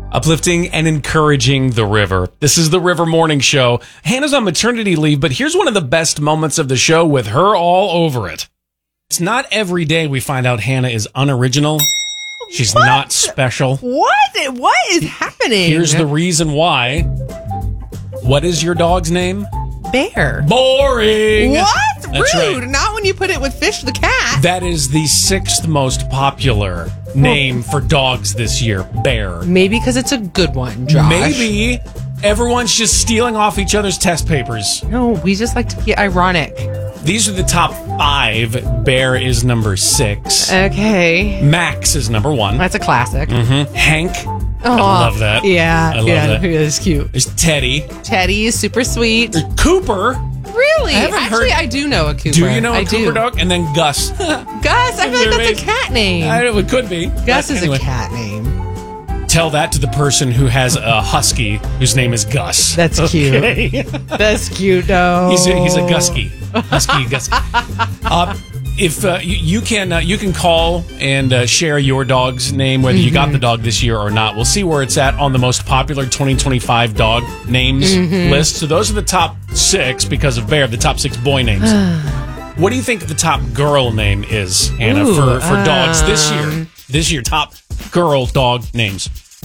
uplifting and encouraging the river. This is the River Morning Show. Hannah's on maternity leave, but here's one of the best moments of the show with her all over it. It's not every day we find out Hannah is unoriginal. She's not special. What is happening? Here's the reason why. What is your dog's name? Bear. Boring. What? That's Rude. right. Not when you put it with Fish the cat. That is the 6th most popular name for dogs this year. Bear. Maybe because it's a good one, Josh. Maybe everyone's just stealing off each other's test papers. No, we just like to be ironic. These are the top 5. Bear is number 6. Okay. Max is number 1. That's a classic. Hank. Oh, I love that. Yeah. I love that. It is cute. There's Teddy. Teddy is super sweet. There's Cooper. Really? Actually, I do know a Cooper. Do you know a I Cooper dog? And then Gus. Gus, I feel like that's a cat name. It could be. Gus But is anyway, a cat name. Tell that to the person who has a husky whose name is Gus. That's Okay. cute. That's cute, though. He's a Gusky. Husky Gusky. If you can call and share your dog's name, whether you got the dog this year or not. We'll see where it's at on the most popular 2025 dog names list. So those are the top 6 because of Bear, the top 6 boy names. What do you think the top girl name is, Hannah, for dogs this year? This year, top girl dog names.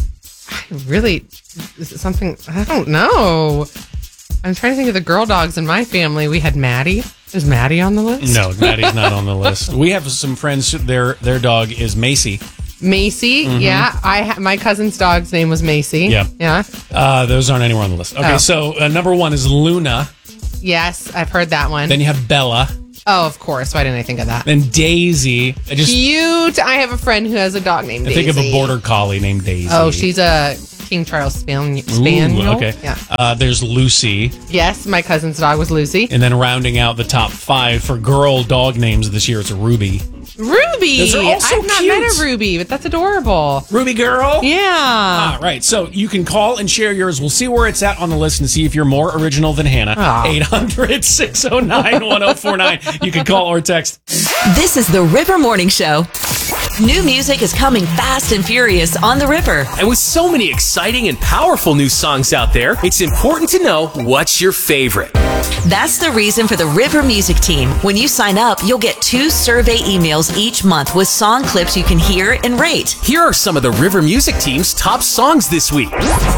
Really, is it something? I don't know. I'm trying to think of the girl dogs in my family. We had Maddie. Is Maddie on the list? No, Maddie's not on the list. We have some friends. Their dog is Macy. Macy, yeah. My cousin's dog's name was Macy. Yeah. Those aren't anywhere on the list. Okay, so number 1 is Luna. Yes, I've heard that one. Then you have Bella. Oh, of course. Why didn't I think of that? Then Daisy. Cute. I have a friend who has a dog named Daisy. Think of a border collie named Daisy. Oh, she's a King Charles Spaniel. Ooh, okay. Yeah. There's Lucy. Yes, my cousin's dog was Lucy. And then rounding out the top 5 for girl dog names this year, it's Ruby. Ruby! Those are all so I've not cute. met a Ruby, but that's adorable. Ruby girl? Yeah. All right, so you can call and share yours. We'll see where it's at on the list and see if you're more original than Hannah. 800-609-1049. You can call or text. This is the River Morning Show. New music is coming fast and furious on the river. And with so many exciting and powerful new songs out there, it's important to know what's your favorite. That's the reason for the River Music Team. When you sign up, you'll get 2 survey emails each month with song clips you can hear and rate. Here are some of the River Music Team's top songs this week.